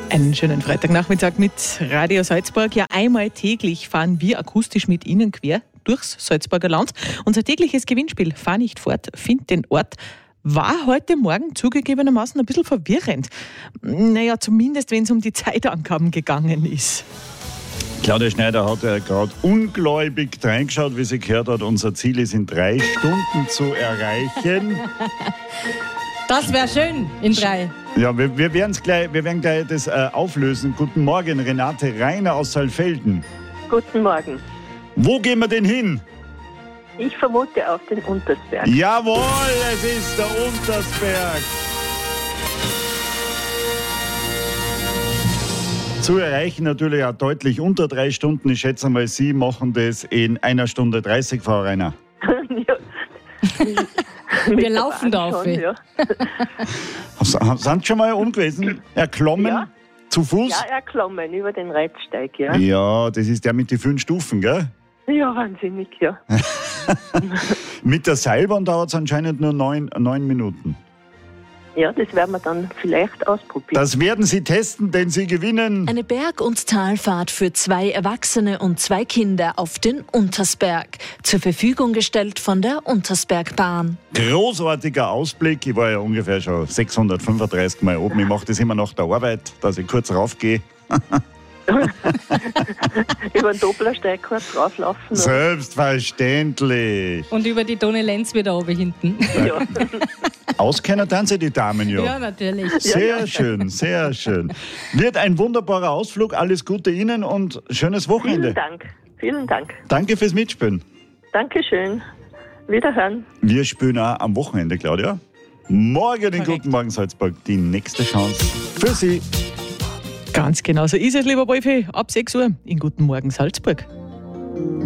Einen schönen Freitagnachmittag mit Radio Salzburg. Ja, einmal täglich fahren wir akustisch mit Ihnen quer durchs Salzburger Land. Unser tägliches Gewinnspiel Fahr nicht fort, find den Ort war heute Morgen zugegebenermaßen ein bisschen verwirrend. Naja, zumindest wenn es um die Zeitangaben gegangen ist. Claudia Schneider hat ja gerade ungläubig reingeschaut, wie sie gehört hat. Unser Ziel ist in 3 Stunden zu erreichen. Das wäre schön in 3. Ja, wir werden gleich das auflösen. Guten Morgen, Renate Reiner aus Saalfelden. Guten Morgen. Wo gehen wir denn hin? Ich vermute auf den Untersberg. Jawohl, es ist der Untersberg. Zu erreichen natürlich auch deutlich unter 3 Stunden. Ich schätze mal, Sie machen das in 1 Stunde 30, Frau Reiner. Ja. Wir laufen da auf. Ja. Sind Sie schon mal umgewesen? Erklommen? Ja. Zu Fuß? Ja, erklommen über den Reitsteig, ja. Ja, das ist der mit den 5 Stufen, gell? Ja, wahnsinnig, ja. Mit der Seilbahn dauert es anscheinend nur 9 Minuten. Ja, das werden wir dann vielleicht ausprobieren. Das werden Sie testen, denn Sie gewinnen. Eine Berg- und Talfahrt für 2 Erwachsene und 2 Kinder auf den Untersberg. Zur Verfügung gestellt von der Untersbergbahn. Großartiger Ausblick. Ich war ja ungefähr schon 635 Mal oben. Ich mache das immer nach der Arbeit, dass ich kurz raufgehe. Über den Dopplersteig kurz rauflaufen. Selbstverständlich. Und über die Donne Lenz wieder oben hinten. Ja. Auskennen dann Sie die Damen, ja? Ja, natürlich. Sehr schön, sehr schön. Wird ein wunderbarer Ausflug. Alles Gute Ihnen und schönes Wochenende. Vielen Dank. Vielen Dank. Danke fürs Mitspielen. Dankeschön. Wiederhören. Wir spielen auch am Wochenende, Claudia. Morgen in Guten Morgen Salzburg die nächste Chance für Sie. Ganz genau so ist es, lieber Wolfi. Ab 6 Uhr in Guten Morgen Salzburg.